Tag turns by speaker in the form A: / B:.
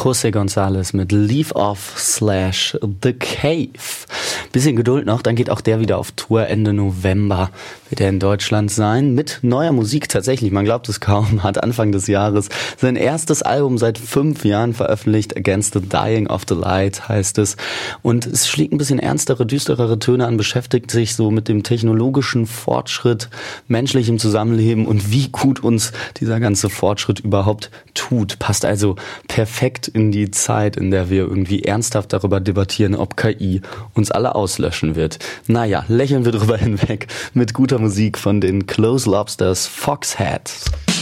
A: José González mit Leave Off / The Cave. Bisschen Geduld noch, dann geht auch der wieder auf Tour. Ende November wird er in Deutschland sein. Mit neuer Musik tatsächlich, man glaubt es kaum, hat Anfang des Jahres sein erstes Album seit 5 Jahren veröffentlicht. Against the Dying of the Light heißt es. Und es schlägt ein bisschen ernstere, düsterere Töne an, beschäftigt sich so mit dem technologischen Fortschritt, menschlichem Zusammenleben und wie gut uns dieser ganze Fortschritt überhaupt tut. Passt also perfekt in die Zeit, in der wir irgendwie ernsthaft darüber debattieren, ob KI uns alle auslöschen wird. Naja, lächeln wir drüber hinweg mit guter Musik von den Close Lobsters Foxhead.